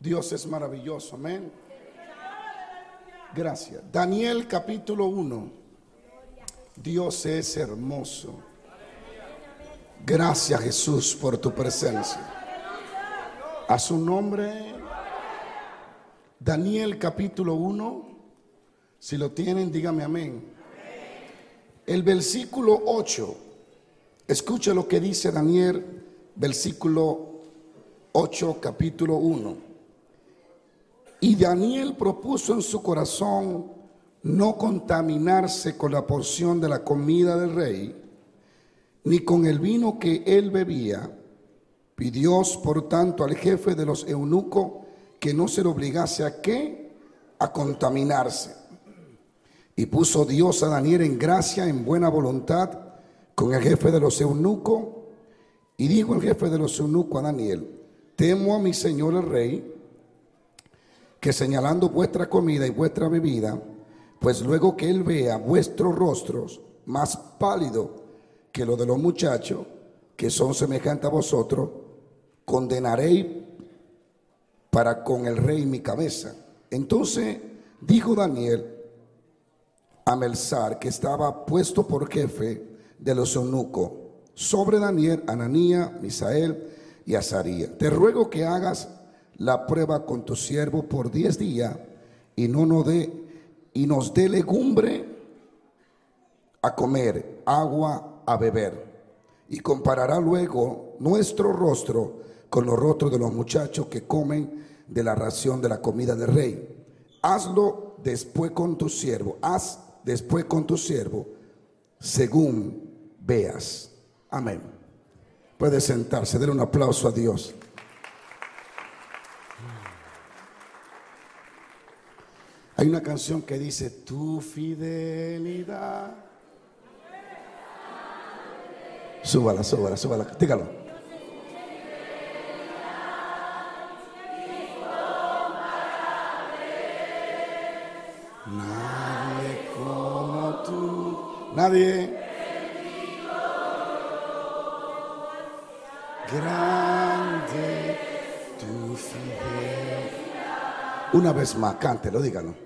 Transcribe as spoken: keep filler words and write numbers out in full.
Dios es maravilloso, amén. Gracias. Daniel capítulo uno. Dios es hermoso. Gracias, Jesús, por tu presencia. A su nombre. Daniel capítulo uno. Si lo tienen, dígame amén. El versículo ocho. Escuche lo que dice Daniel, versículo ocho, capítulo uno. Y Daniel propuso en su corazón no contaminarse con la porción de la comida del rey, ni con el vino que él bebía. Pidió por tanto al jefe de los eunucos que no se le obligase a qué, a contaminarse. Y puso Dios a Daniel en gracia, en buena voluntad, con el jefe de los eunucos. Y dijo el jefe de los eunucos a Daniel: temo a mi señor el rey, que señalando vuestra comida y vuestra bebida, pues luego que él vea vuestros rostros más pálidos que los de los muchachos, que son semejantes a vosotros, condenaréis para con el rey mi cabeza. Entonces dijo Daniel a Melzar, que estaba puesto por jefe de los eunucos, sobre Daniel, Ananías, Misael y Azarías: te ruego que hagas la prueba con tu siervo por diez días y no nos dé y nos dé legumbre a comer, agua a beber, y comparará luego nuestro rostro con los rostros de los muchachos que comen de la ración de la comida del rey. Hazlo después con tu siervo, haz después con tu siervo según veas. Amén. Puede sentarse, denle un aplauso a Dios. Hay una canción que dice: tu fidelidad. Súbala, súbala, súbala, dígalo. Nadie como tú, nadie. Grande tu fidelidad. Una vez más, cántelo, dígalo.